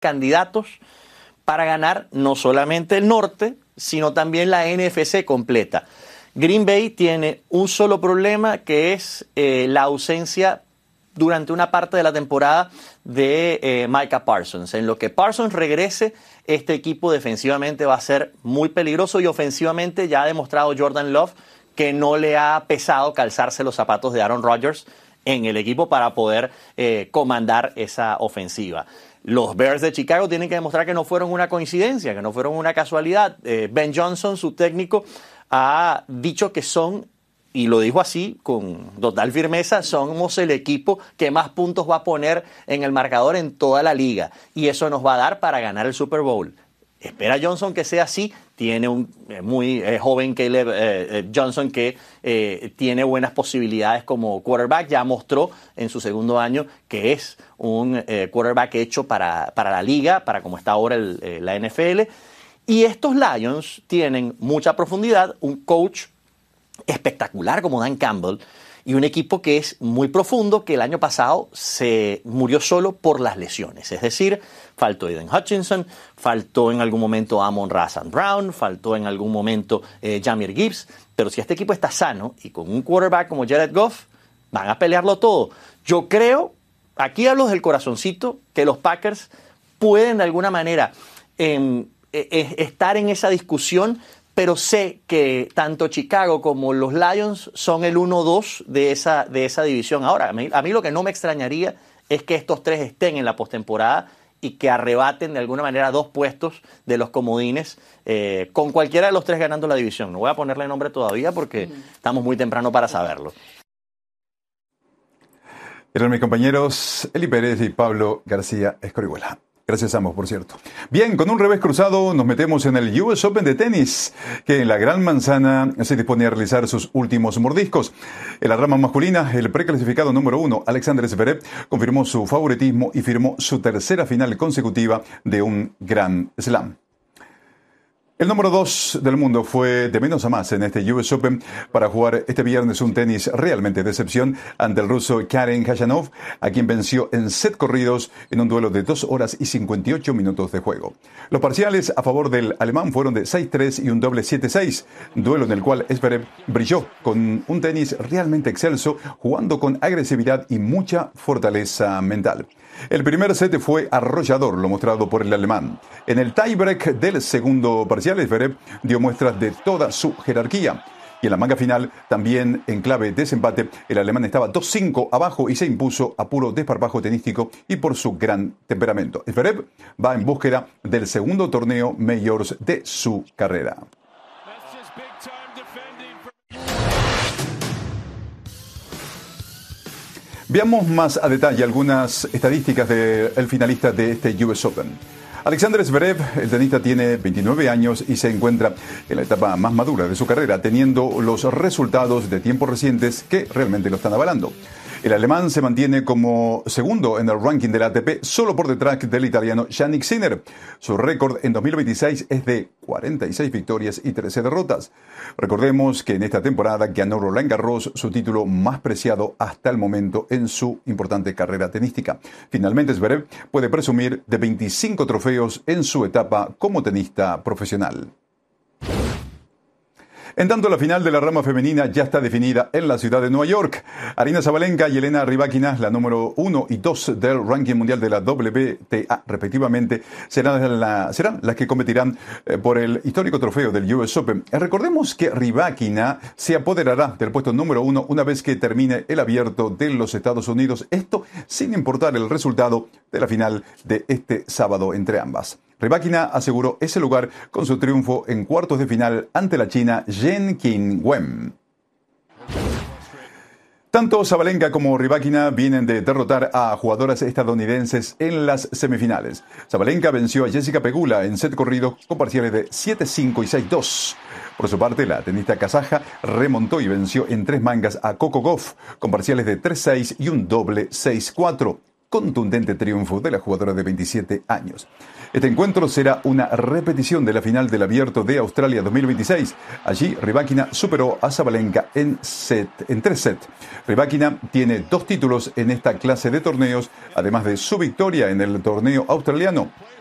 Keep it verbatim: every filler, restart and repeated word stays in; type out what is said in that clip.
candidatos para ganar no solamente el norte, sino también la N F C completa. Green Bay tiene un solo problema, que es eh, la ausencia durante una parte de la temporada de eh, Micah Parsons. En lo que Parsons regrese, este equipo defensivamente va a ser muy peligroso, y ofensivamente ya ha demostrado Jordan Love que no le ha pesado calzarse los zapatos de Aaron Rodgers en el equipo para poder eh, comandar esa ofensiva. Los Bears de Chicago tienen que demostrar que no fueron una coincidencia, que no fueron una casualidad. Eh, Ben Johnson, su técnico, ha dicho que son, y lo dijo así con total firmeza, somos el equipo que más puntos va a poner en el marcador en toda la liga, y eso nos va a dar para ganar el Super Bowl. Espera Johnson que sea así. Tiene un eh, muy eh, joven Caleb eh, eh, Johnson que eh, tiene buenas posibilidades como quarterback. Ya mostró en su segundo año que es un eh, quarterback hecho para, para la liga, para como está ahora el, eh, la N F L. Y estos Lions tienen mucha profundidad, un coach espectacular como Dan Campbell, y un equipo que es muy profundo, que el año pasado se murió solo por las lesiones. Es decir, faltó Aiden Hutchinson, faltó en algún momento Amon-Ra Saint Brown, faltó en algún momento eh, Jahmyr Gibbs. Pero si este equipo está sano y con un quarterback como Jared Goff, van a pelearlo todo. Yo creo, aquí hablo del corazoncito, que los Packers pueden de alguna manera eh, eh, estar en esa discusión, pero sé que tanto Chicago como los Lions son el uno dos de esa, de esa división. Ahora, a mí, a mí lo que no me extrañaría es que estos tres estén en la postemporada y que arrebaten de alguna manera dos puestos de los comodines, eh, con cualquiera de los tres ganando la división. No voy a ponerle nombre todavía porque uh-huh. estamos muy temprano para saberlo. Eran mis compañeros Eli Pérez y Pablo García Escorihuela. Gracias a ambos, por cierto. Bien, con un revés cruzado nos metemos en el U S Open de tenis, que en la Gran Manzana se dispone a realizar sus últimos mordiscos. En la rama masculina, el preclasificado número uno, Alexander Zverev, confirmó su favoritismo y firmó su tercera final consecutiva de un Grand Slam. El número dos del mundo fue de menos a más en este U S Open para jugar este viernes un tenis realmente de excepción ante el ruso Karen Khachanov, a quien venció en set corridos en un duelo de dos horas y cincuenta y ocho minutos de juego. Los parciales a favor del alemán fueron de seis tres y un doble siete seis, duelo en el cual Zverev brilló con un tenis realmente excelso, jugando con agresividad y mucha fortaleza mental. El primer set fue arrollador, lo mostrado por el alemán. En el tiebreak del segundo parcial, Zverev dio muestras de toda su jerarquía. Y en la manga final, también en clave de desempate, el alemán estaba dos cinco abajo y se impuso a puro desparpajo tenístico y por su gran temperamento. Zverev va en búsqueda del segundo torneo Majors de su carrera. Veamos más a detalle algunas estadísticas del finalista de este U S Open. Alexander Zverev, el tenista, tiene veintinueve años y se encuentra en la etapa más madura de su carrera, teniendo los resultados de tiempos recientes que realmente lo están avalando. El alemán se mantiene como segundo en el ranking de la A T P, solo por detrás del italiano Jannik Sinner. Su récord en dos mil veintiséis es de cuarenta y seis victorias y trece derrotas. Recordemos que en esta temporada ganó Roland Garros, su título más preciado hasta el momento en su importante carrera tenística. Finalmente, Zverev puede presumir de veinticinco trofeos en su etapa como tenista profesional. En tanto, la final de la rama femenina ya está definida en la ciudad de Nueva York. Aryna Sabalenka y Elena Rybakina, la número uno y dos del ranking mundial de la W T A respectivamente, serán, la, serán las que competirán eh, por el histórico trofeo del U S Open. Eh, recordemos que Rybakina se apoderará del puesto número uno una vez que termine el abierto de los Estados Unidos. Esto sin importar el resultado de la final de este sábado entre ambas. Rybakina aseguró ese lugar con su triunfo en cuartos de final ante la china Zheng Qinwen. Tanto Sabalenka como Rybakina vienen de derrotar a jugadoras estadounidenses en las semifinales. Sabalenka venció a Jessica Pegula en set corrido con parciales de siete cinco y seis dos. Por su parte, la tenista kazaja remontó y venció en tres mangas a Coco Gauff con parciales de tres seis y un doble seis cuatro. contundente triunfo de la jugadora de veintisiete años. Este encuentro será una repetición de la final del Abierto de Australia dos mil veintiséis. Allí, Rybakina superó a Sabalenka en, set, en tres sets. Rybakina tiene dos títulos en esta clase de torneos, además de su victoria en el torneo australiano.